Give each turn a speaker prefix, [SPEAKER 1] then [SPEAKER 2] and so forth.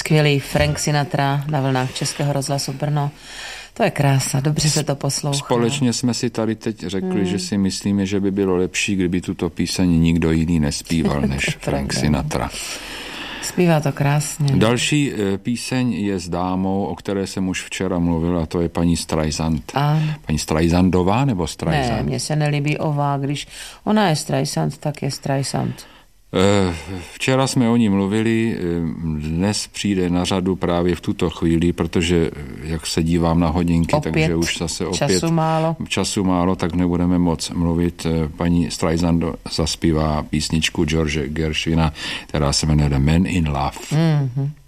[SPEAKER 1] Skvělý Frank Sinatra na vlnách Českého rozhlasu Brno. To je krása, dobře se to poslouchá.
[SPEAKER 2] Společně jsme si tady teď řekli, že si myslíme, že by bylo lepší, kdyby tuto píseň nikdo jiný nespíval než Frank Sinatra.
[SPEAKER 1] Zpívá to krásně.
[SPEAKER 2] Další píseň je s dámou, o které jsem už včera mluvil, a to je paní Streisand. Paní Streisandová nebo Streisand?
[SPEAKER 1] Ne, mně se nelíbí ová, když ona je Streisand, tak je Streisand.
[SPEAKER 2] Včera jsme o ní mluvili, dnes přijde na řadu právě v tuto chvíli, protože jak se dívám na hodinky, takže už zase opět času málo, tak nebudeme moc mluvit. Paní Streisand zaspívá písničku George Gershwina, která se jmenuje The Man in Love.